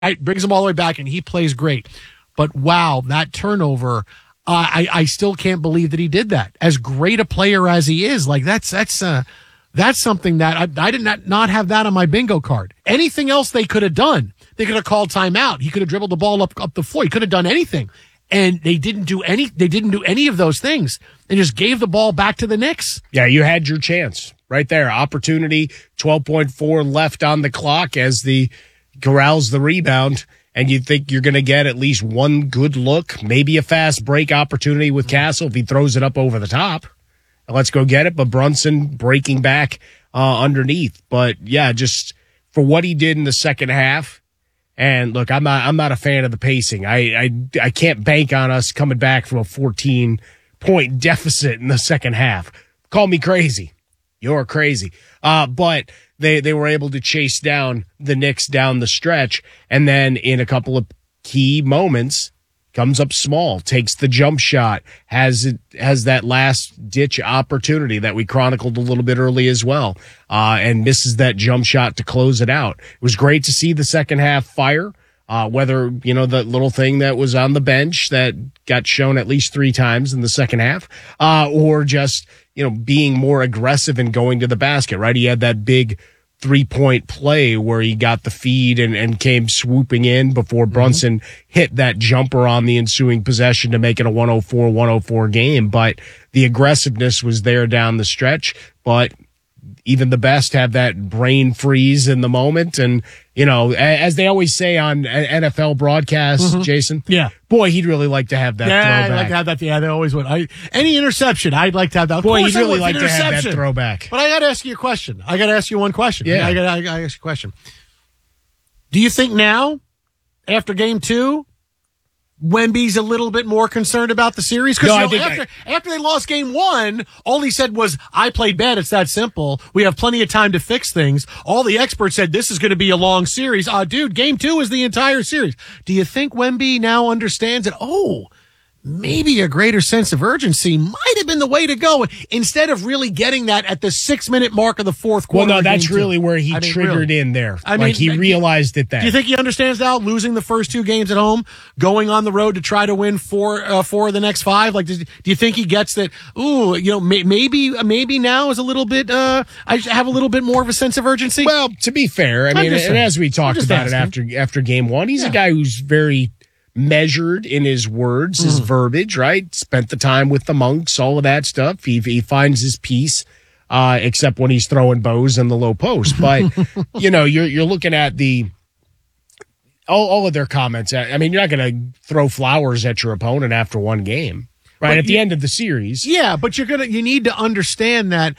right, brings him all the way back, and he plays great. But wow, that turnover, I still can't believe that he did that. As great a player as he is, like that's something that I did not have that on my bingo card. Anything else they could have done. They could have called timeout. He could have dribbled the ball up the floor. He could have done anything. And they didn't do any of those things and just gave the ball back to the Knicks. Yeah, you had your chance right there. Opportunity, 12.4 left on the clock as the corrals the rebound. And you think you're going to get at least one good look, maybe a fast break opportunity with Castle if he throws it up over the top. Let's go get it. But Brunson breaking back underneath. But yeah, just for what he did in the second half. And look, I'm not a fan of the pacing. I can't bank on us coming back from a 14-point deficit in the second half. Call me crazy. You're crazy. But they were able to chase down the Knicks down the stretch, and then in a couple of key moments, comes up small, takes the jump shot, has that last ditch opportunity that we chronicled a little bit early as well, and misses that jump shot to close it out. It was great to see the second half fire, whether, the little thing that was on the bench that got shown at least 3 times in the second half, or just, being more aggressive and going to the basket, right? He had that big 3-point play where he got the feed and came swooping in before Brunson hit that jumper on the ensuing possession to make it a 104-104 game. But the aggressiveness was there down the stretch. But even the best have that brain freeze in the moment. And, as they always say on NFL broadcasts, Jason, boy, he'd really like to have that throwback. I'd like to have that. Yeah, they always would. Any interception, I'd like to have that. Boy, he'd really like to have that throwback. But I got to ask you a question. I got to ask you one question. Yeah. I got to ask you a question. Do you think now, after game 2, Wemby's a little bit more concerned about the series? Because after they lost game 1, all he said was, I played bad. It's that simple. We have plenty of time to fix things. All the experts said this is going to be a long series. Dude, game 2 is the entire series. Do you think Wemby now understands that, maybe a greater sense of urgency might have been the way to go instead of really getting that at the 6-minute mark of the fourth quarter? Well, no, that's really where he triggered in there. He realized it then. Do you think he understands now, losing the first 2 games at home, going on the road to try to win 4 of the next 5? Like, do you think he gets that? Maybe now is a little bit. I have a little bit more of a sense of urgency. Well, to be fair, and as we talked about it after game 1, he's a guy who's very measured in his words, his verbiage, right? Spent the time with the monks, all of that stuff. He finds his peace, except when he's throwing bows in the low post. But, you're looking at all of their comments. I mean, you're not going to throw flowers at your opponent after one game, right? At the end of the series. Yeah, but you need to understand that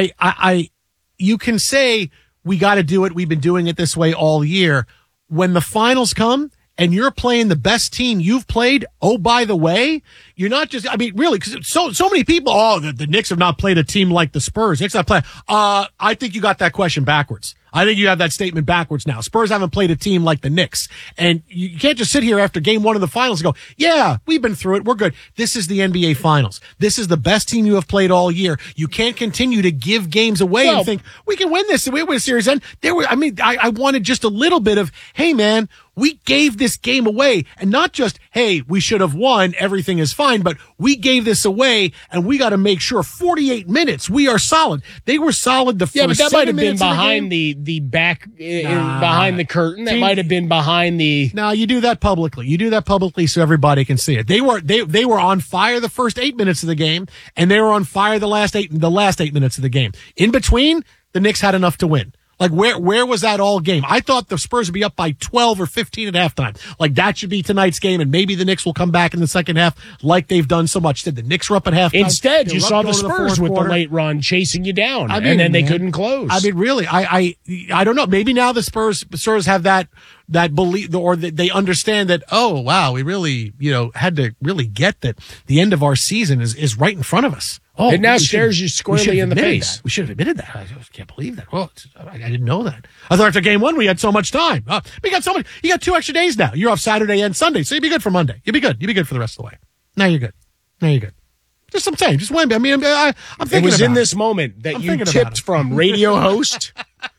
you can say, we got to do it. We've been doing it this way all year. When the finals come, and you're playing the best team you've played, by the way, you're not just, really, because so many people, the Knicks have not played a team like the Spurs. Knicks not playing. I think you got that question backwards. I think you have that statement backwards now. Spurs haven't played a team like the Knicks. And you can't just sit here after game 1 of the finals and go, yeah, we've been through it. We're good. This is the NBA Finals. This is the best team you have played all year. You can't continue to give games away and think, we can win this. We win a series. And I wanted just a little bit of, hey, man, we gave this game away. And not just, hey, we should have won. Everything is fine. But we gave this away, and we got to make sure 48 minutes, we are solid. They were solid the first 7 minutes. Yeah, but that might have been behind the back, behind the curtain. That might have been behind the. No, you do that publicly. You do that publicly so everybody can see it. They were on fire the first 8 minutes of the game, and they were on fire the last 8 minutes of the game. In between, the Knicks had enough to win. Like, where was that all game? I thought the Spurs would be up by 12 or 15 at halftime. Like, that should be tonight's game, and maybe the Knicks will come back in the second half like they've done so much. The Knicks were up at halftime. Instead, you saw the Spurs with the late run chasing you down, and then they couldn't close. Really, I don't know. Maybe now the Spurs have that belief, or that they understand that, we really, had to really get that the end of our season is right in front of us. It now stares you squarely in the face. We should have admitted that. I just can't believe that. Well, I didn't know that. I thought after game 1 we had so much time. We got so much. You got 2 extra days now. You're off Saturday and Sunday, so you'll be good for Monday. You'll be good. You'll be good for the rest of the way. Now you're good. Just I'm saying, just Wemby. I'm thinking. It was in this moment that you tipped from radio host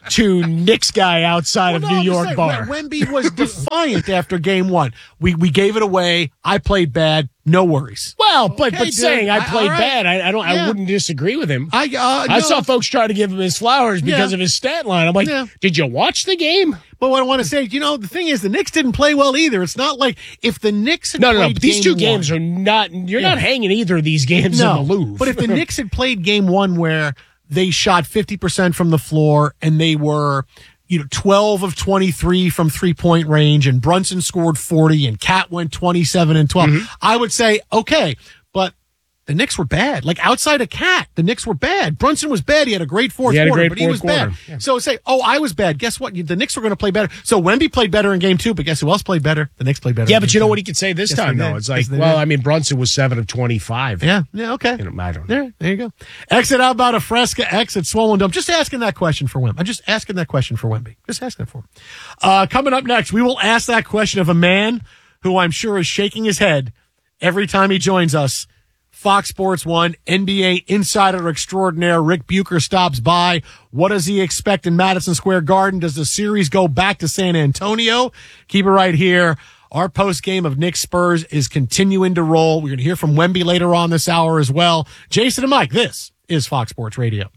to Knicks guy outside of New York bar. Wemby was defiant after game one. We gave it away. I played bad. No worries. Well, but dude, saying I played right. bad, I wouldn't disagree with him. I I saw folks try to give him his flowers because of his stat line. I'm like, did you watch the game? But what I want to say, the thing is, the Knicks didn't play well either. It's not like if the Knicks had played but these two games are not. You're not hanging either of these games in the Louvre. But if the Knicks had played game one where they shot 50% from the floor and they were 12 of 23 from 3-point range, and Brunson scored 40 and Cat went 27 and 12. I would say, okay, but the Knicks were bad. Like outside of Cat, the Knicks were bad. Brunson was bad. He had a great fourth quarter, but he was bad. Yeah. So say, I was bad. Guess what? The Knicks were going to play better. So Wemby played better in game two, but guess who else played better? The Knicks played better. Yeah, but you know what he could say this time, though? It's like, Brunson was 7 of 25. Yeah, okay. I don't know. There you go. Exit out about a Fresca, exit Swollen Dome. Just asking that question for Wemby. I'm just asking that question for Wemby. Just asking it for him. Coming up next, we will ask that question of a man who I'm sure is shaking his head every time he joins us. Fox Sports 1 NBA insider extraordinaire Rick Bucher stops by. What does he expect in Madison Square Garden? Does the series go back to San Antonio? Keep it right here. Our post game of Knicks Spurs is continuing to roll. We're going to hear from Wemby later on this hour as well. Jason and Mike, this is Fox Sports Radio.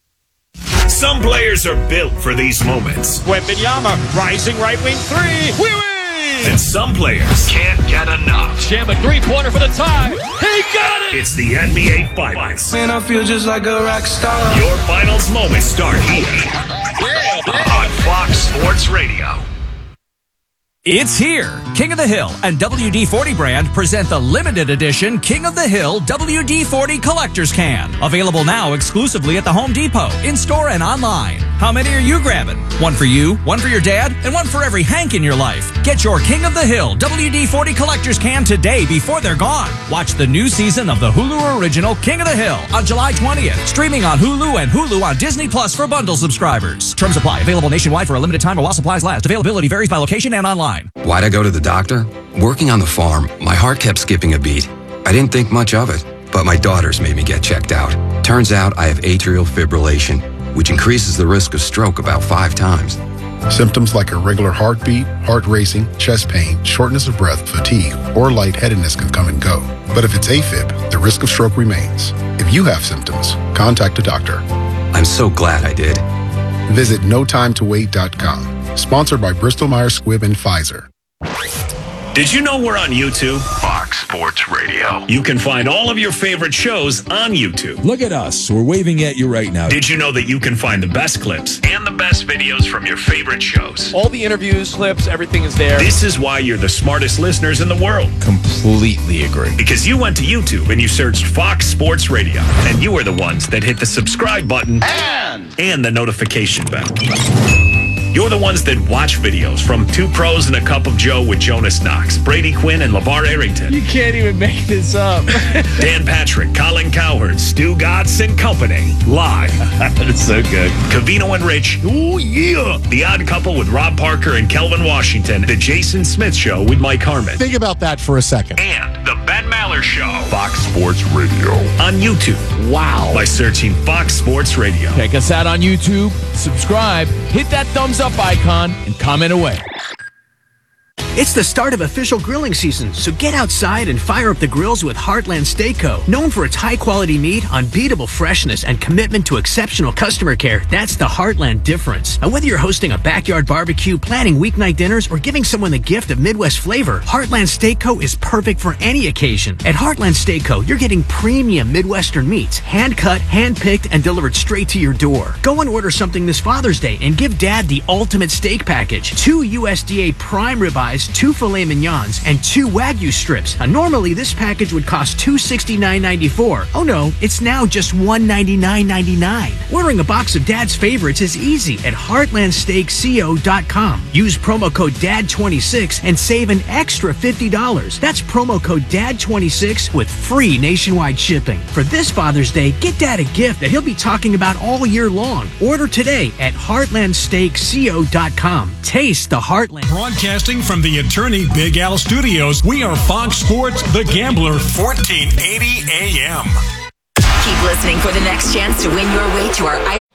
Some players are built for these moments. Wembanyama, rising right wing three. We win! And some players can't get enough. Jam a three-pointer for the tie. He got it! It's the NBA Finals. Man, I feel just like a rock star. Your finals moments start here on Fox Sports Radio. It's here. King of the Hill and WD-40 brand present the limited edition King of the Hill WD-40 Collector's Can. Available now exclusively at the Home Depot, in-store and online. How many are you grabbing? One for you, one for your dad, and one for every Hank in your life. Get your King of the Hill WD-40 Collector's Can today before they're gone. Watch the new season of the Hulu original King of the Hill on July 20th. Streaming on Hulu and Hulu on Disney Plus for bundle subscribers. Terms apply. Available nationwide for a limited time or while supplies last. Availability varies by location and online. Why'd I go to the doctor? Working on the farm, my heart kept skipping a beat. I didn't think much of it, but my daughters made me get checked out. Turns out I have atrial fibrillation, which increases the risk of stroke about 5 times. Symptoms like irregular heartbeat, heart racing, chest pain, shortness of breath, fatigue, or lightheadedness can come and go. But if it's AFib, the risk of stroke remains. If you have symptoms, contact a doctor. I'm so glad I did. Visit notimetowait.com. Sponsored by Bristol Myers Squibb and Pfizer. Did you know we're on YouTube? Fox Sports Radio. You can find all of your favorite shows on YouTube. Look at us. We're waving at you right now. Did you know that you can find the best clips and the best videos from your favorite shows? All the interviews, clips, everything is there. This is why you're the smartest listeners in the world. Completely agree. Because you went to YouTube and you searched Fox Sports Radio, and you were the ones that hit the subscribe button and the notification bell. You're the ones that watch videos from Two Pros and a Cup of Joe with Jonas Knox, Brady Quinn, and LeVar Arrington. You can't even make this up. Dan Patrick, Colin Cowherd, Stu Gatz and Company. Live. That's so good. Covino and Rich. Oh, yeah. The Odd Couple with Rob Parker and Kelvin Washington. The Jason Smith Show with Mike Harmon. Think about that for a second. And The Ben Maller Show. Fox Sports Radio. On YouTube. Wow. By searching Fox Sports Radio. Check us out on YouTube. Subscribe. Hit that thumbs up icon and comment away. It's the start of official grilling season, so get outside and fire up the grills with Heartland Steak Co. Known for its high-quality meat, unbeatable freshness, and commitment to exceptional customer care, that's the Heartland difference. Now, whether you're hosting a backyard barbecue, planning weeknight dinners, or giving someone the gift of Midwest flavor, Heartland Steak Co. is perfect for any occasion. At Heartland Steak Co., you're getting premium Midwestern meats, hand-cut, hand-picked, and delivered straight to your door. Go and order something this Father's Day and give Dad the ultimate steak package. 2 USDA prime ribeyes, 2 filet mignons, and 2 Wagyu strips. Now, normally this package would cost $269.94. Oh no, it's now just $199.99. Ordering a box of Dad's favorites is easy at heartlandsteakco.com. Use promo code DAD26 and save an extra $50. That's promo code DAD26 with free nationwide shipping. For this Father's Day, get Dad a gift that he'll be talking about all year long. Order today at heartlandsteakco.com. Taste the Heartland. Broadcasting from the Attorney Big Al Studios, we are Fox Sports The Gambler, 1480 AM. Keep listening for the next chance to win your way to our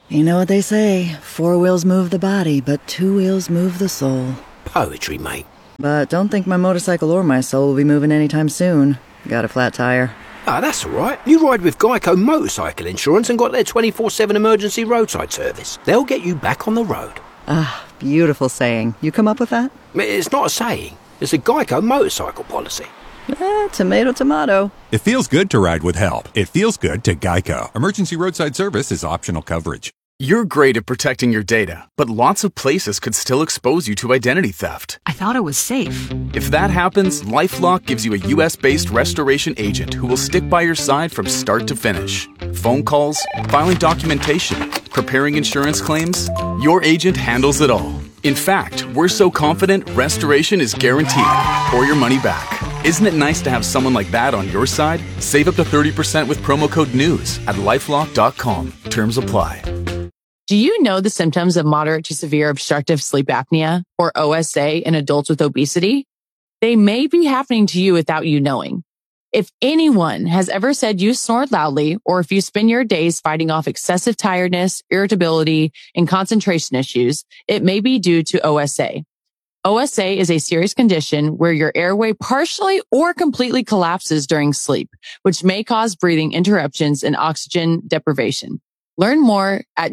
You know what they say, 4 wheels move the body, but 2 wheels move the soul. Poetry, mate. But don't think my motorcycle or my soul will be moving anytime soon. Got a flat tire. Ah, that's all right. You ride with Geico Motorcycle Insurance and got their 24/7 emergency roadside service. They'll get you back on the road. Ah, beautiful saying. You come up with that? It's not a saying. It's a Geico motorcycle policy. Tomato, tomato. It feels good to ride with help. It feels good to Geico. Emergency roadside service is optional coverage. You're great at protecting your data, but lots of places could still expose you to identity theft. I thought it was safe. If that happens, LifeLock gives you a US-based restoration agent who will stick by your side from start to finish. Phone calls, filing documentation, preparing insurance claims, your agent handles it all. In fact, we're so confident restoration is guaranteed, or your money back. Isn't it nice to have someone like that on your side? Save up to 30% with promo code NEWS at LifeLock.com. Terms apply. Do you know the symptoms of moderate to severe obstructive sleep apnea, or OSA, in adults with obesity? They may be happening to you without you knowing. If anyone has ever said you snored loudly, or if you spend your days fighting off excessive tiredness, irritability, and concentration issues, it may be due to OSA. OSA is a serious condition where your airway partially or completely collapses during sleep, which may cause breathing interruptions and oxygen deprivation. Learn more at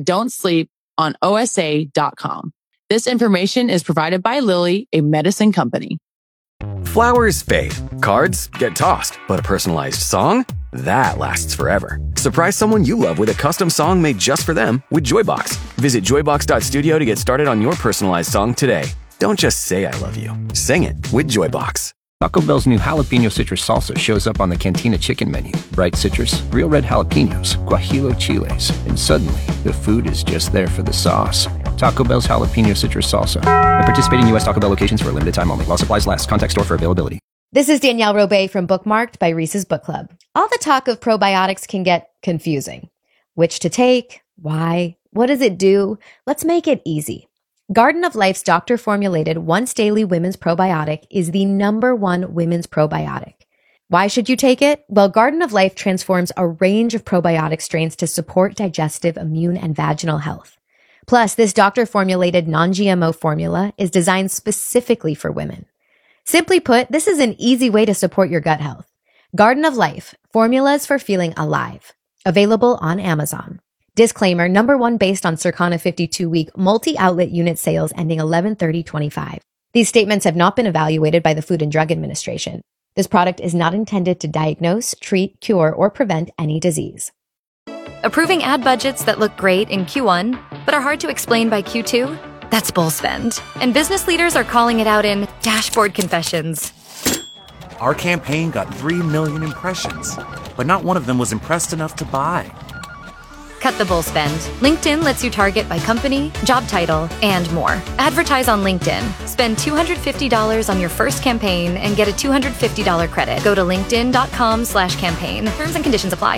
don'tsleeponosa.com. This information is provided by Lilly, a medicine company. Flowers fade, cards get tossed, but a personalized song? That lasts forever. Surprise someone you love with a custom song made just for them with Joybox. Visit joybox.studio to get started on your personalized song today. Don't just say I love you. Sing it with Joybox. Taco Bell's new jalapeno citrus salsa shows up on the Cantina chicken menu. Bright citrus, real red jalapenos, guajillo chiles, and suddenly the food is just there for the sauce. Taco Bell's jalapeno citrus salsa. At participating U.S. Taco Bell locations for a limited time only. While supplies last. Contact store for availability. This is Danielle Robay from Bookmarked by Reese's Book Club. All the talk of probiotics can get confusing. Which to take? Why? What does it do? Let's make it easy. Garden of Life's doctor-formulated once-daily women's probiotic is the #1 women's probiotic. Why should you take it? Well, Garden of Life transforms a range of probiotic strains to support digestive, immune, and vaginal health. Plus, this doctor-formulated non-GMO formula is designed specifically for women. Simply put, this is an easy way to support your gut health. Garden of Life, formulas for feeling alive. Available on Amazon. Disclaimer, #1 based on Circana 52-week multi-outlet unit sales ending 11/30/25. These statements have not been evaluated by the Food and Drug Administration. This product is not intended to diagnose, treat, cure, or prevent any disease. Approving ad budgets that look great in Q1, but are hard to explain by Q2? That's bull spend. And business leaders are calling it out in dashboard confessions. Our campaign got 3 million impressions, but not one of them was impressed enough to buy. Cut the bull spend. LinkedIn lets you target by company, job title, and more. Advertise on LinkedIn. Spend $250 on your first campaign and get a $250 credit. Go to linkedin.com/campaign. Terms and conditions apply.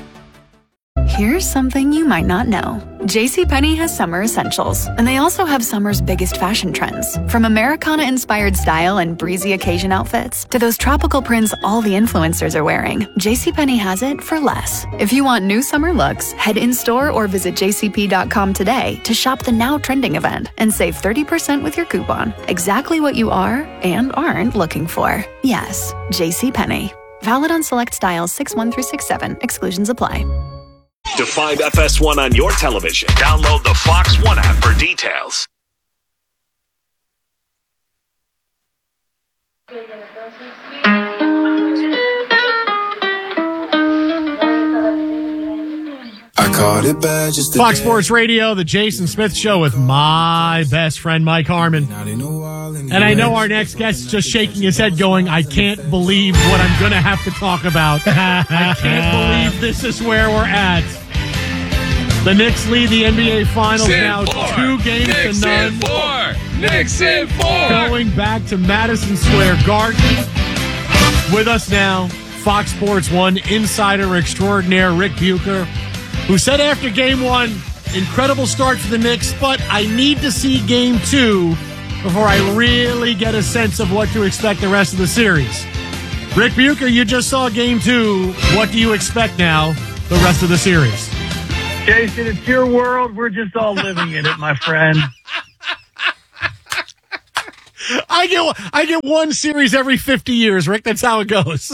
Here's something you might not know. JCPenney has summer essentials, and they also have summer's biggest fashion trends. From Americana-inspired style and breezy occasion outfits to those tropical prints all the influencers are wearing, JCPenney has it for less. If you want new summer looks, head in-store or visit jcp.com today to shop the now trending event and save 30% with your coupon. Exactly what you are and aren't looking for. Yes, JCPenney. Valid on select styles 6/1 through 6/7. Exclusions apply. To find FS1 on your television, download the Fox One app for details. I caught it bad just Fox Sports Radio, the Jason Smith Show with my best friend Mike Harmon. And I know our next guest is just shaking his head going, I can't believe what I'm going to have to talk about. I can't believe this is where we're at. The Knicks lead the NBA Finals now 2 games to none. Knicks in 4. Going back to Madison Square Garden. With us now, Fox Sports 1 insider extraordinaire Rick Bucher, who said after Game 1, incredible start for the Knicks, but I need to see Game 2 before I really get a sense of what to expect the rest of the series. Rick Bucher, you just saw Game 2. What do you expect now, the rest of the series? Jason, it's your world. We're just all living in it, my friend. I get one series every 50 years, Rick. That's how it goes.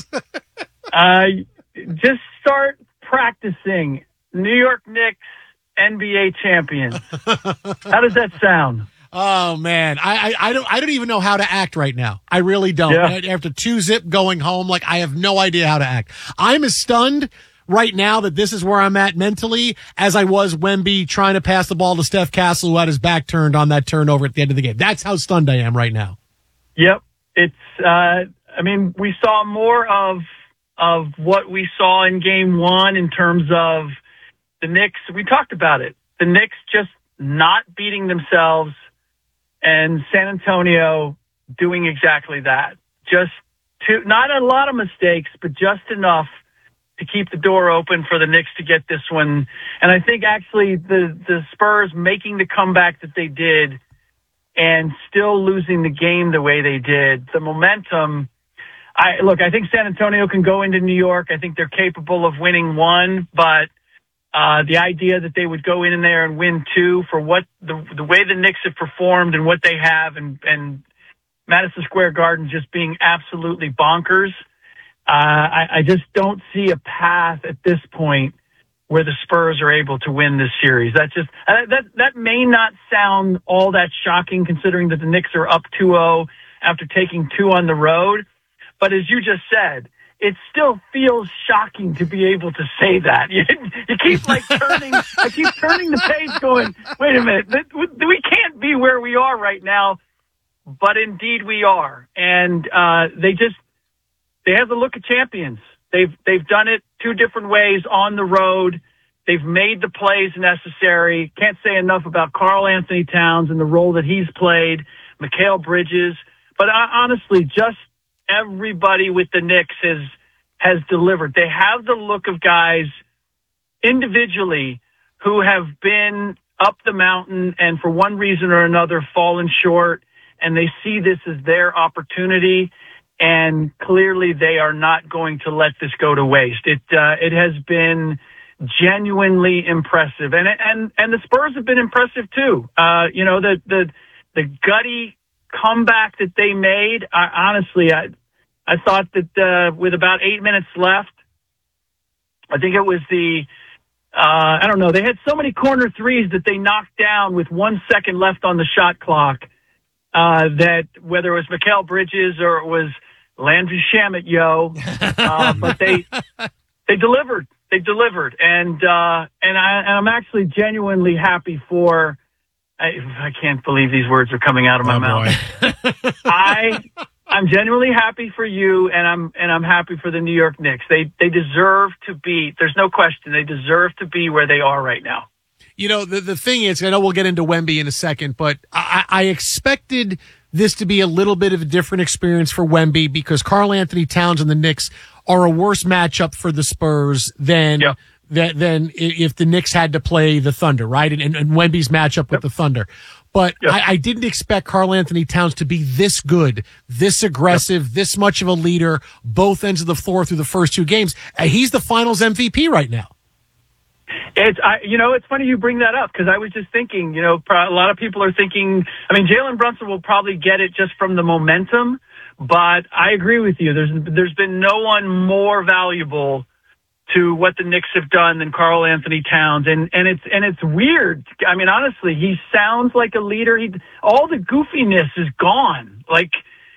Just start practicing. New York Knicks NBA champion. How does that sound? Oh man, I don't even know how to act right now. I really don't. Yeah. After 2-zip going home, like I have no idea how to act. I'm as stunned right now that this is where I'm at mentally as I was Wemby trying to pass the ball to Steph Castle, who had his back turned on that turnover at the end of the game. That's how stunned I am right now. Yep. It's, we saw more of what we saw in game one in terms of the Knicks. We talked about it. The Knicks just not beating themselves and San Antonio doing exactly that. Not a lot of mistakes, but just enough to keep the door open for the Knicks to get this one. And I think actually the Spurs making the comeback that they did and still losing the game the way they did, the momentum. I think San Antonio can go into New York. I think they're capable of winning one, but the idea that they would go in there and win two for what the way the Knicks have performed and what they have and Madison Square Garden just being absolutely bonkers. I just don't see a path at this point where the Spurs are able to win this series. That may not sound all that shocking considering that the Knicks are up 2-0 after taking two on the road. But as you just said, it still feels shocking to be able to say that. You keep I keep turning the page going, wait a minute, we can't be where we are right now. But indeed we are. And they have the look of champions. They've done it two different ways on the road. They've made the plays necessary. Can't say enough about Karl Anthony Towns and the role that he's played, Mikal Bridges. But honestly, just everybody with the Knicks has delivered. They have the look of guys individually who have been up the mountain and for one reason or another fallen short, and they see this as their opportunity. And clearly they are not going to let this go to waste. It has been genuinely impressive. And the Spurs have been impressive too. The gutty comeback that they made, I thought that, with about 8 minutes left, I think it was they had so many corner threes that they knocked down with 1 second left on the shot clock, that whether it was Mikal Bridges or it was Landry Shamet, but they delivered. They delivered, and I'm actually genuinely happy for. I can't believe these words are coming out of my mouth. I'm genuinely happy for you, and I'm happy for the New York Knicks. They deserve to be. There's no question. They deserve to be where they are right now. You know, the thing is, I know we'll get into Wemby in a second, but I expected this to be a little bit of a different experience for Wemby because Karl Anthony Towns and the Knicks are a worse matchup for the Spurs than if the Knicks had to play the Thunder, right? And Wemby's matchup with the Thunder. But I didn't expect Karl Anthony Towns to be this good, this aggressive, this much of a leader, both ends of the floor through the first two games. He's the Finals MVP right now. It's funny you bring that up because I was just thinking, a lot of people are thinking, Jalen Brunson will probably get it just from the momentum, but I agree with you. There's been no one more valuable to what the Knicks have done than Karl Anthony Towns. And it's weird. Honestly, he sounds like a leader. All the goofiness is gone. Like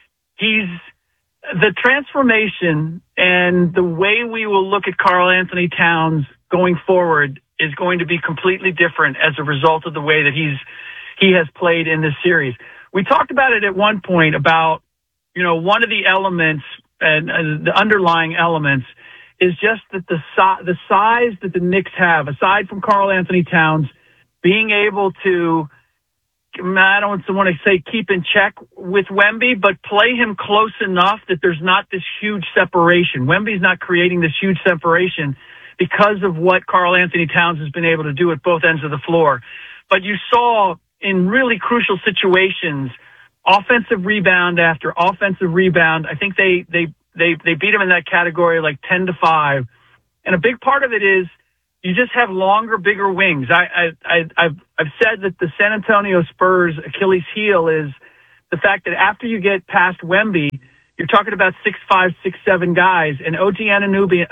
the transformation and the way we will look at Karl Anthony Towns going forward is going to be completely different as a result of the way that he has played in this series. We talked about it at one point about, one of the elements and the underlying elements is just that the size that the Knicks have, aside from Karl Anthony Towns, being able to, I don't want to say keep in check with Wemby, but play him close enough that there's not this huge separation. Wemby's not creating this huge separation because of what Karl Anthony Towns has been able to do at both ends of the floor. But you saw in really crucial situations, offensive rebound after offensive rebound. I think they beat him in that category like 10-5. And a big part of it is you just have longer, bigger wings. I've said that the San Antonio Spurs Achilles heel is the fact that after you get past Wemby, you're talking about 6'5", 6'7" guys, and OG Anunoby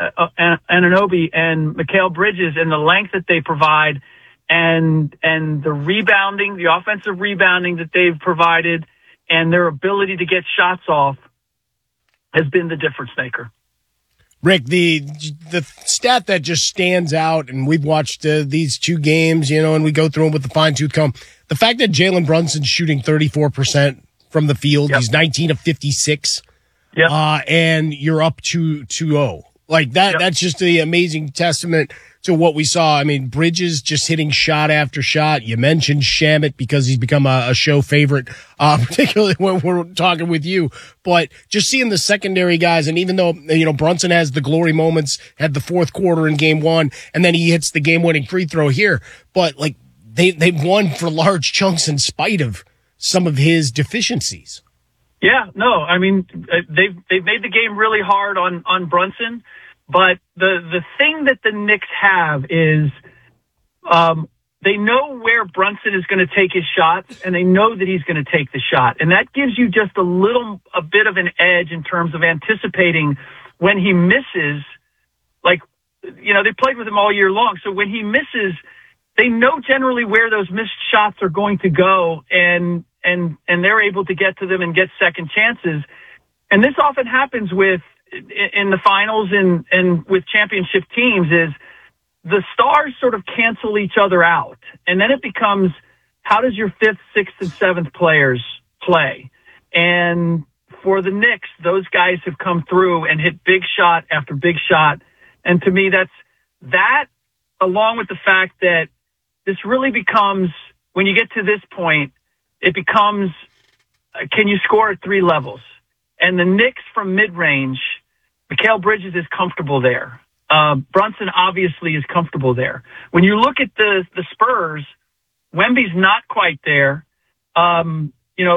and Mikal Bridges, and the length that they provide, and the rebounding, the offensive rebounding that they've provided, and their ability to get shots off has been the difference maker. Rick, the stat that just stands out, and we've watched these two games, and we go through them with the fine-tooth comb, the fact that Jalen Brunson's shooting 34% from the field, he's 19 of 56, and you're up 2-0. Like that, that's just the amazing testament to what we saw. I mean, Bridges just hitting shot after shot. You mentioned Shamet because he's become a show favorite, particularly when we're talking with you. But just seeing the secondary guys, and even though, Brunson has the glory moments, had the fourth quarter in game one, and then he hits the game-winning free throw here. But, like, they've won for large chunks in spite of some of his deficiencies. Yeah, no, I mean, they've made the game really hard on Brunson. But the thing that the Knicks have is they know where Brunson is going to take his shots, and they know that he's going to take the shot. And that gives you just a bit of an edge in terms of anticipating when he misses. Like, they played with him all year long. So when he misses, they know generally where those missed shots are going to go, and they're able to get to them and get second chances. And this often happens in the finals and with championship teams is the stars sort of cancel each other out. And then it becomes, how does your fifth, sixth, and seventh players play? And for the Knicks, those guys have come through and hit big shot after big shot. And to me, that along with the fact that this really becomes, when you get to this point, it becomes, can you score at three levels? And the Knicks from mid-range, Mikal Bridges is comfortable there. Brunson obviously is comfortable there. When you look at the Spurs, Wemby's not quite there. De'Aaron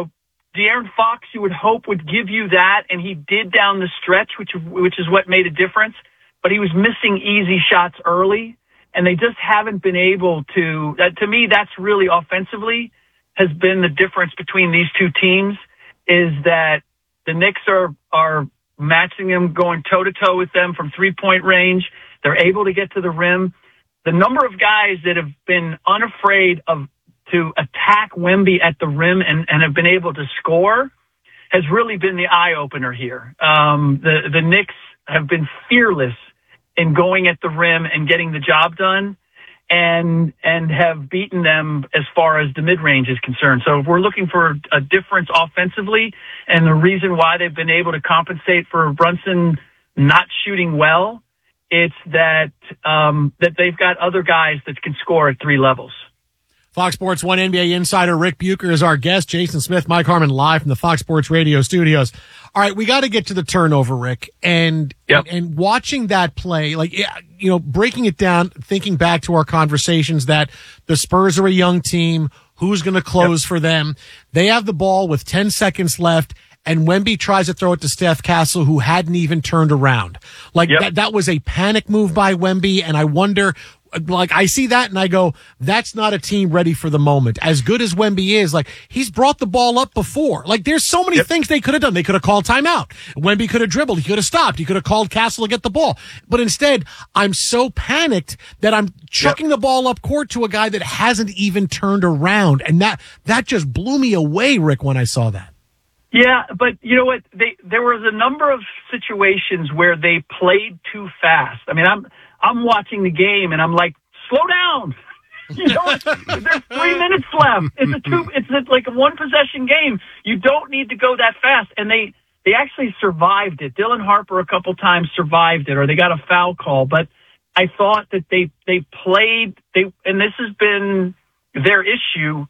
Fox, you would hope, would give you that, and he did down the stretch, which is what made a difference. But he was missing easy shots early, and they just haven't been able to. To me, that's really offensively has been the difference between these two teams, is that the Knicks are matching them, going toe-to-toe with them from three-point range. They're able to get to the rim. The number of guys that have been unafraid to attack Wemby at the rim and have been able to score has really been the eye-opener here. The Knicks have been fearless in going at the rim and getting the job done, and have beaten them as far as the mid-range is concerned. So if we're looking for a difference offensively, and the reason why they've been able to compensate for Brunson not shooting well, it's that they've got other guys that can score at three levels. Fox Sports 1 NBA insider Rick Bucher is our guest. Jason Smith, Mike Harmon, live from the Fox Sports Radio studios. All right, we got to get to the turnover, Rick, and watching that play, breaking it down, thinking back to our conversations that the Spurs are a young team. Who's going to close for them? They have the ball with 10 seconds left, and Wemby tries to throw it to Steph Castle, who hadn't even turned around. That was a panic move by Wemby, and I wonder. I see that and I go, that's not a team ready for the moment. As good as Wemby is, he's brought the ball up before. There's so many things they could have done. They could have called timeout. Wemby could have dribbled. He could have stopped. He could have called Castle to get the ball. But instead, I'm so panicked that I'm chucking the ball up court to a guy that hasn't even turned around. And that just blew me away, Rick, when I saw that. Yeah, but you know what? There was a number of situations where they played too fast. I mean, I'm watching the game and I'm like, slow down. There's 3 minutes left. It's like a one possession game. You don't need to go that fast. And they actually survived it. Dylan Harper a couple times survived it, or they got a foul call. But I thought that they played, and this has been their issue.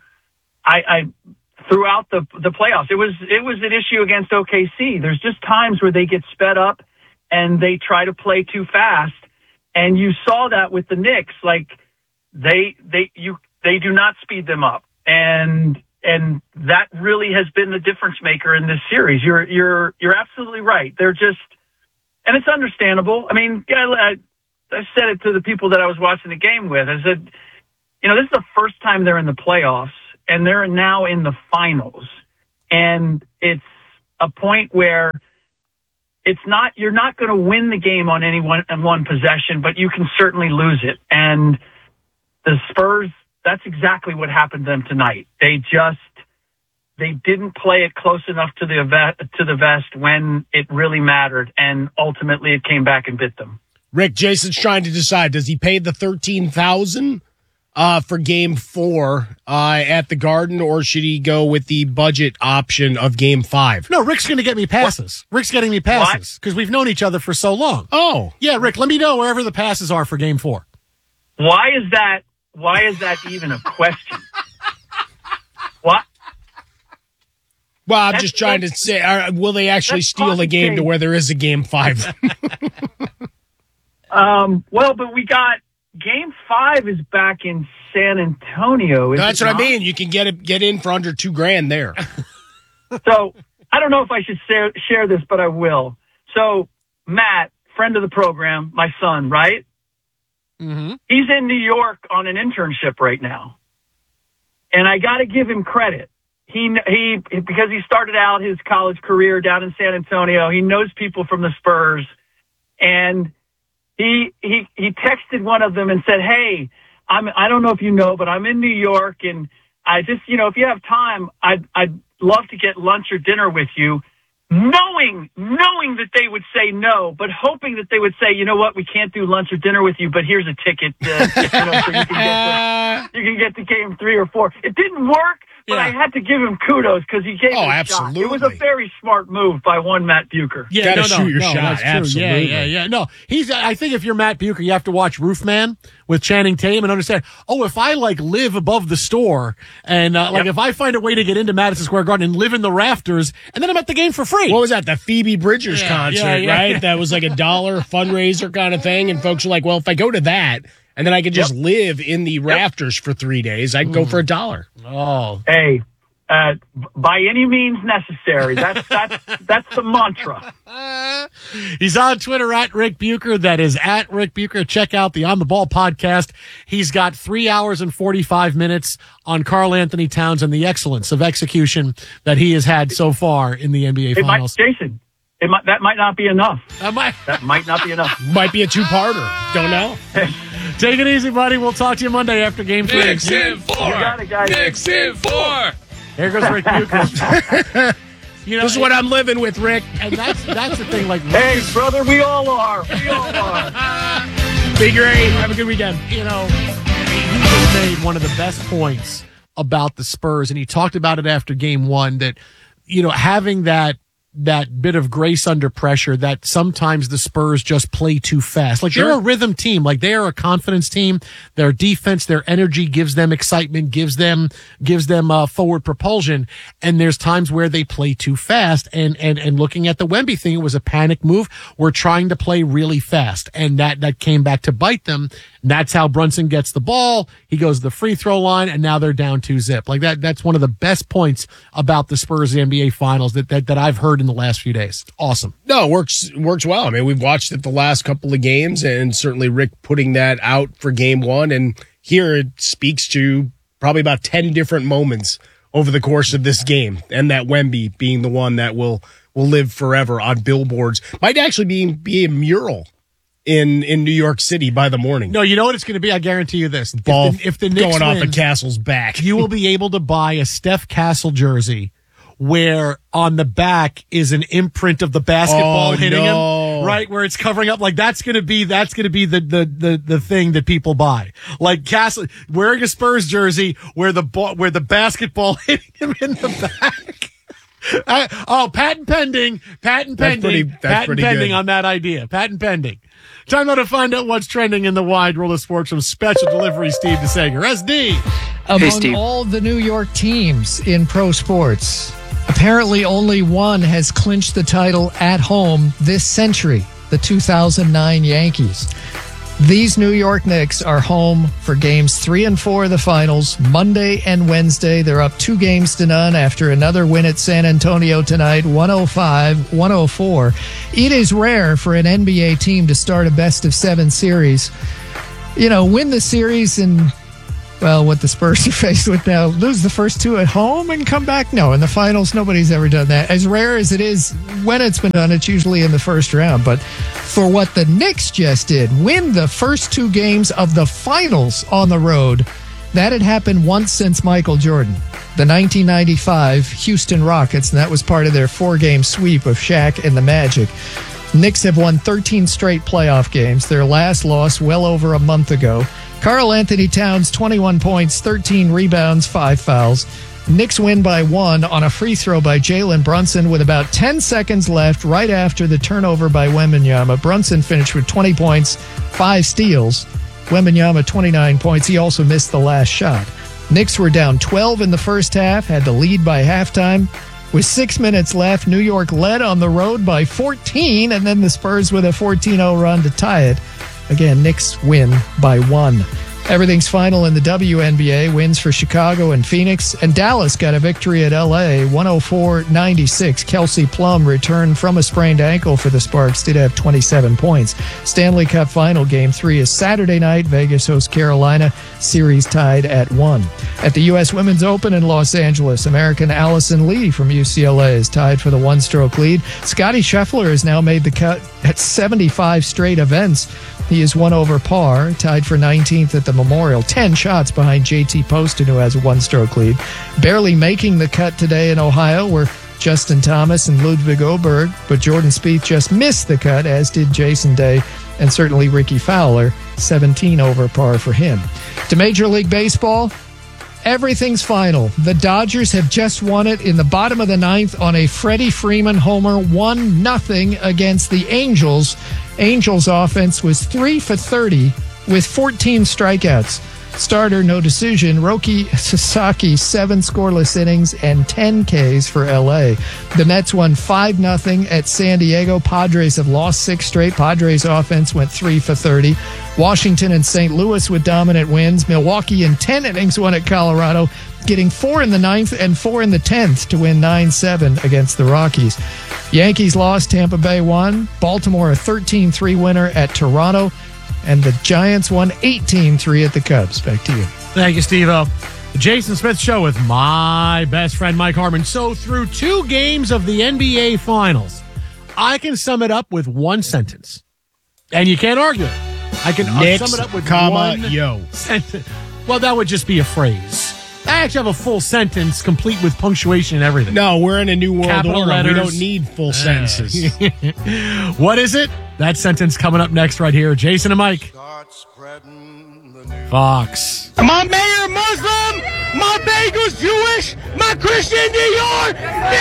Throughout the playoffs, it was an issue against OKC. There's just times where they get sped up and they try to play too fast. And you saw that with the Knicks, they do not speed them up, and that really has been the difference maker in this series. You're absolutely right. They're just, and it's understandable. I mean, said it to the people that I was watching the game with. I said, this is the first time they're in the playoffs, and they're now in the finals. And it's a point where you're not going to win the game on one possession, but you can certainly lose it. And the Spurs, that's exactly what happened to them tonight. They didn't play it close enough to the vest when it really mattered, and ultimately it came back and bit them. Rick, Jason's trying to decide, does he pay the $13,000 for Game 4 at the Garden, or should he go with the budget option of Game 5? No, Rick's going to get me passes. What? Rick's getting me passes because we've known each other for so long. Oh. Yeah, Rick, let me know wherever the passes are for Game 4. Why is that even a question? What? Well, I'm just trying to say, will they actually steal a game to where there is a Game 5? Well, but we got Game 5 is back in San Antonio. That's what I mean. You can get in for under $2,000 there. So I don't know if I should share this, but I will. So Matt, friend of the program, my son, right? Mm-hmm. He's in New York on an internship right now, and I got to give him credit. He because he started out his college career down in San Antonio. He knows people from the Spurs, and he texted one of them and said, "Hey, I don't know if you know, but I'm in New York, and I just, if you have time, I'd love to get lunch or dinner with you." Knowing that they would say no, but hoping that they would say, "You know what, we can't do lunch or dinner with you, but here's a ticket, so you can get to Game 3 or 4. It didn't work, but I had to give him kudos because he gave it a absolutely. shot. It was a very smart move by one Matt Bucher. Yeah, gotta shoot your shot. Absolutely. Yeah. No, I think if you're Matt Bucher, you have to watch Roofman with Channing Tatum and understand, if I live above the store and if I find a way to get into Madison Square Garden and live in the rafters, and then I'm at the game for free. What was that? The Phoebe Bridgers concert, right? That was like $1 fundraiser kind of thing. And folks are like, well, if I go to that and then I could just live in the rafters for 3 days, I'd go for $1. Oh, hey, by any means necessary. That's the mantra. He's on Twitter at Rick Bucher. That is at Rick Bucher. Check out the On the Ball podcast. He's got 3 hours and 45 minutes on Karl Anthony Towns and the excellence of execution that he has had so far in the NBA Finals. Jason, that might not be enough. That might not be enough. Might be a two-parter. Don't know. Take it easy, buddy. We'll talk to you Monday after Game 3. Knicks in 4. You got it, guys. Knicks in 4. Here goes Rick Bucher. This is what I'm living with, Rick. And that's the thing. Hey, brother, we all are. We all are. Be great. Have a good weekend. He just made one of the best points about the Spurs, and he talked about it after Game 1 that, having that bit of grace under pressure, that sometimes the Spurs just play too fast. They're a rhythm team. They are a confidence team. Their defense, their energy gives them excitement, gives them forward propulsion. And there's times where they play too fast. And looking at the Wemby thing, it was a panic move. We're trying to play really fast. And that came back to bite them. And that's how Brunson gets the ball. He goes to the free throw line, and now they're down 2-0. That's one of the best points about the Spurs NBA Finals that I've heard in the last few days. Awesome. No, it works well. I mean, we've watched it the last couple of games, and certainly Rick putting that out for Game 1. And here it speaks to probably about 10 different moments over the course of this game, and that Wemby being the one that will live forever on billboards. Might actually be a mural in New York City by the morning. No, you know what it's going to be? I guarantee you this. Ball if the Knicks going win, off of Castle's back. You will be able to buy a Steph Castle jersey where on the back is an imprint of the basketball hitting him, right? Where it's covering up. That's going to be the thing that people buy. Castle wearing a Spurs jersey where the basketball hitting him in the back. Patent pending. Patent pending good. on that idea. Patent pending. Time now to find out what's trending in the wide world of sports from Special Delivery Steve DeSager. SD. Among all the New York teams in pro sports, apparently only one has clinched the title at home this century, the 2009 Yankees. These New York Knicks are home for games 3 and 4 of the finals, Monday and Wednesday. They're up 2-0 after another win at San Antonio tonight, 105-104. It is rare for an NBA team to start a best-of-7 series. Win the series and, what the Spurs are faced with now, lose the first 2 at home and come back? No, in the finals, nobody's ever done that. As rare as it is, when it's been done, it's usually in the first round. But for what the Knicks just did, win the first 2 games of the finals on the road, that had happened once since Michael Jordan. The 1995 Houston Rockets, and that was part of their 4-game sweep of Shaq and the Magic. Knicks have won 13 straight playoff games, their last loss well over a month ago. Karl Anthony Towns, 21 points, 13 rebounds, 5 fouls. Knicks win by 1 on a free throw by Jalen Brunson with about 10 seconds left right after the turnover by Wembanyama. Brunson finished with 20 points, 5 steals. Wembanyama, 29 points. He also missed the last shot. Knicks were down 12 in the first half, had the lead by halftime. With 6 minutes left, New York led on the road by 14, and then the Spurs with a 14-0 run to tie it. Again, Knicks win by 1. Everything's final in the WNBA. Wins for Chicago and Phoenix. And Dallas got a victory at LA, 104-96. Kelsey Plum returned from a sprained ankle for the Sparks. Did have 27 points. Stanley Cup Final Game 3 is Saturday night. Vegas hosts Carolina. Series tied at 1. At the U.S. Women's Open in Los Angeles, American Allison Lee from UCLA is tied for the 1-stroke lead. Scottie Scheffler has now made the cut at 75 straight events. He is 1 over par, tied for 19th at the Memorial, 10 shots behind JT Poston, who has a 1-stroke lead. Barely making the cut today in Ohio were Justin Thomas and Ludwig Oberg, but Jordan Spieth just missed the cut, as did Jason Day and certainly Ricky Fowler, 17 over par for him. To Major League Baseball, everything's final. The Dodgers have just won it in the bottom of the 9th on a Freddie Freeman homer, 1-0 against the Angels. Angels offense was 3 for 30 with 14 strikeouts. Starter, no decision. Roki Sasaki, 7 scoreless innings and 10 Ks for LA. The Mets won 5-0 at San Diego. Padres have lost 6 straight. Padres offense went 3 for 30. Washington and St. Louis with dominant wins. Milwaukee in 10 innings won at Colorado, getting 4 in the 9th and 4 in the 10th to win 9-7 against the Rockies. Yankees lost, Tampa Bay won. Baltimore a 13-3 winner at Toronto. And the Giants won 18-3 at the Cubs. Back to you. Thank you, Steve-O. The Jason Smith Show with my best friend, Mike Harmon. So through 2 games of the NBA Finals, I can sum it up with 1 sentence. And you can't argue it. I can sum it up with one sentence. Well, that would just be a phrase. I actually have a full sentence complete with punctuation and everything. No, we're in a new world Capital order. Letters. We don't need full sentences. What is it? That sentence coming up next right here. Jason and Mike. Fox. My mayor Muslim, my bagel's Jewish, my Christian Dior,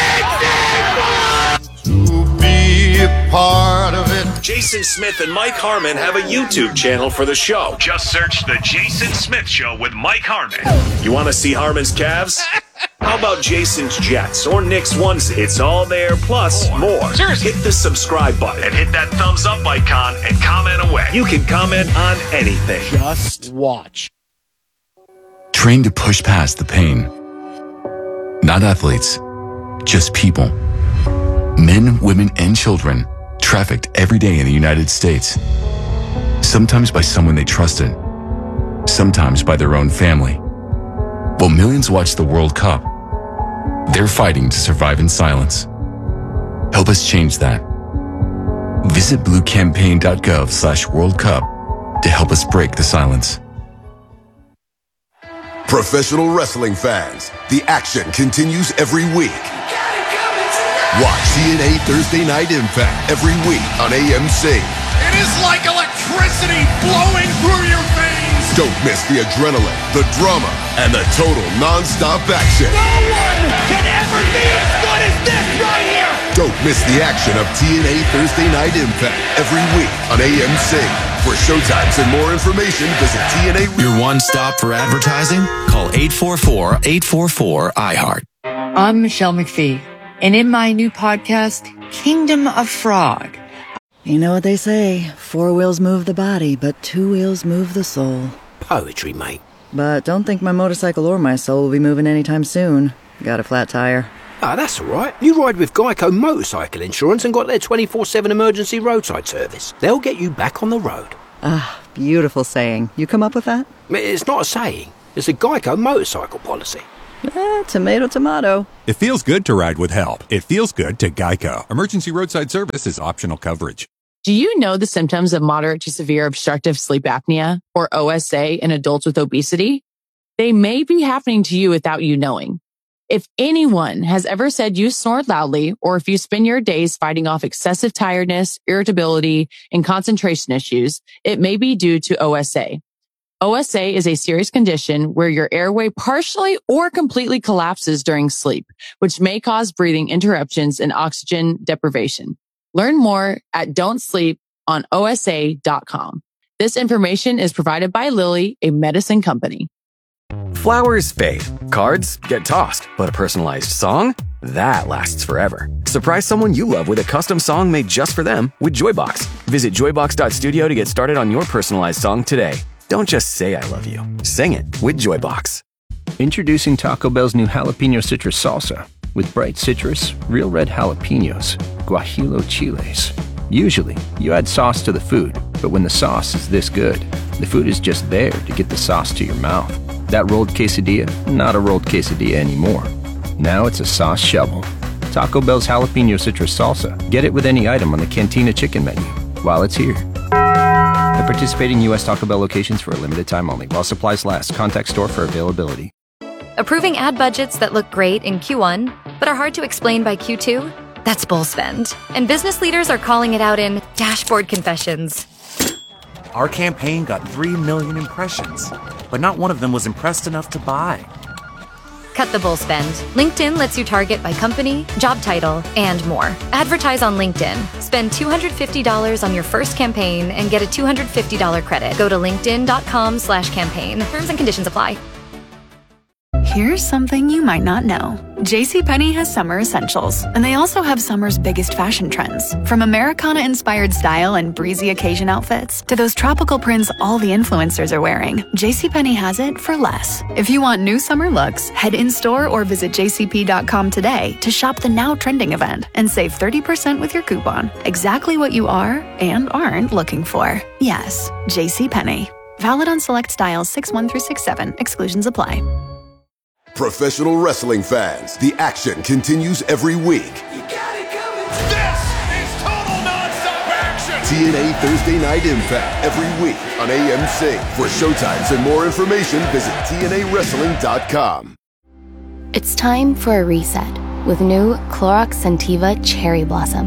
To be a part of it. Jason Smith and Mike Harmon have a YouTube channel for the show. Just search The Jason Smith Show with Mike Harmon. You want to see Harmon's calves? How about Jason's Jets or Knicks ones? It's all there, plus more. Seriously. Hit the subscribe button and hit that thumbs up icon and comment away. You can comment on anything. Just watch. Train to push past the pain. Not athletes, just people. Men, women, and children trafficked every day in the United States. Sometimes by someone they trusted, sometimes by their own family. While millions watch the World Cup, they're fighting to survive in silence. Help us change that. Visit bluecampaign.gov/World Cup to help us break the silence. Professional wrestling fans, the action continues every week. Watch TNA Thursday Night Impact every week on AMC. It is like electricity flowing through your veins. Don't miss the adrenaline, the drama, and the total non-stop action. No one can ever be as good as this right here. Don't miss the action of TNA Thursday Night Impact every week on AMC. For showtimes and more information, visit TNA. Your one stop for advertising? Call 844-844-iHeart. I'm Michelle McPhee, and in my new podcast, Kingdom of Frog, You know what they say, 4 wheels move the body, but 2 wheels move the soul. Poetry, mate. But don't think my motorcycle or my soul will be moving anytime soon. Got a flat tire. Ah, that's all right. You ride with Geico Motorcycle Insurance and got their 24/7 emergency roadside service. They'll get you back on the road. Ah, beautiful saying. You come up with that? It's not a saying. It's a Geico motorcycle policy. Tomato, tomato. It feels good to ride with help. It feels good to Geico. Emergency roadside service is optional coverage. Do you know the symptoms of moderate to severe obstructive sleep apnea, or OSA, in adults with obesity? They may be happening to you without you knowing. If anyone has ever said you snore loudly, or if you spend your days fighting off excessive tiredness, irritability, and concentration issues, it may be due to OSA. OSA is a serious condition where your airway partially or completely collapses during sleep, which may cause breathing interruptions and oxygen deprivation. Learn more at don'tsleeponosa.com. This information is provided by Lilly, a medicine company. Flowers fade, cards get tossed, but a personalized song? That lasts forever. Surprise someone you love with a custom song made just for them with Joybox. Visit joybox.studio to get started on your personalized song today. Don't just say I love you. Sing it with Joybox. Introducing Taco Bell's new jalapeno citrus salsa. With bright citrus, real red jalapenos, guajillo chiles. Usually, you add sauce to the food, but when the sauce is this good, the food is just there to get the sauce to your mouth. That rolled quesadilla, not a rolled quesadilla anymore. Now it's a sauce shovel. Taco Bell's jalapeno citrus salsa. Get it with any item on the Cantina chicken menu while it's here. At participating U.S. Taco Bell locations for a limited time only. While supplies last. Contact store for availability. Approving ad budgets that look great in Q1, but are hard to explain by Q2? That's bull spend. And business leaders are calling it out in dashboard confessions. Our campaign got 3 million impressions, but not one of them was impressed enough to buy. Cut the bull spend. LinkedIn lets you target by company, job title, and more. Advertise on LinkedIn. Spend $250 on your first campaign and get a $250 credit. Go to linkedin.com/campaign. Terms and conditions apply. Here's something you might not know. JCPenney has summer essentials, and they also have summer's biggest fashion trends. From Americana-inspired style and breezy occasion outfits to those tropical prints all the influencers are wearing, JCPenney has it for less. If you want new summer looks, head in-store or visit jcp.com today to shop the now trending event and save 30% with your coupon. Exactly what you are and aren't looking for. Yes, JCPenney. Valid on select styles 6-1 through 6-7. Exclusions apply. Professional wrestling fans, the action continues every week. This is total nonstop action. TNA Thursday Night Impact every week on AMC. For showtimes and more information, visit TNAWrestling.com. It's time for a reset with new Clorox Scentiva Cherry Blossom.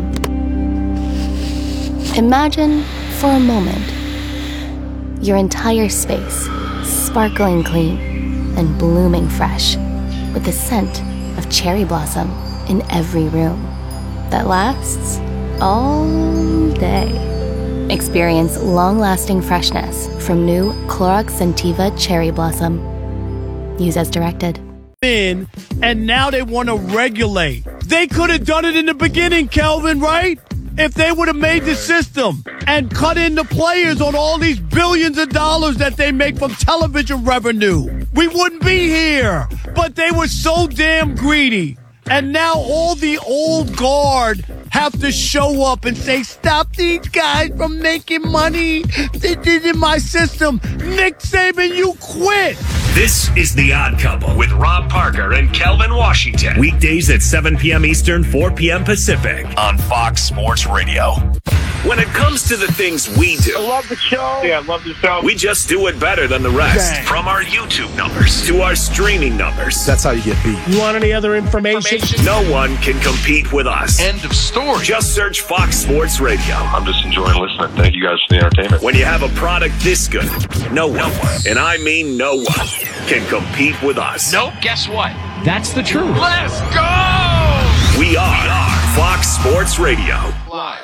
Imagine for a moment your entire space sparkling clean and blooming fresh, with the scent of cherry blossom in every room that lasts all day. Experience long-lasting freshness from new Clorox Scentiva Cherry Blossom. Use as directed. And now they want to regulate. They could have done it in the beginning, Kelvin, right? If they would have made the system and cut in the players on all these billions of dollars that they make from television revenue, we wouldn't be here. But they were so damn greedy. And now all the old guard have to show up and say, stop these guys from making money. This isn't my system. Nick Saban, you quit. This is The Odd Couple with Rob Parker and Kelvin Washington. Weekdays at 7 p.m. Eastern, 4 p.m. Pacific on Fox Sports Radio. When it comes to the things we do, I love the show. Yeah, I love the show. We just do it better than the rest. Dang. From our YouTube numbers to our streaming numbers. That's how you get beat. You want any other information? No one can compete with us. End of story. Just search Fox Sports Radio. I'm just enjoying listening. Thank you guys for the entertainment. When you have a product this good, no one, and I mean no one, can compete with us. Nope, guess what? That's the truth. Let's go! We are Fox Sports Radio. Live.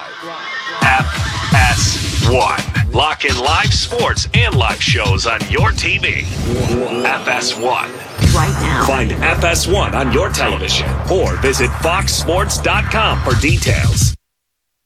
FS1. Lock in live sports and live shows on your TV. FS1. Right now. Find FS1 on your television or visit foxsports.com for details.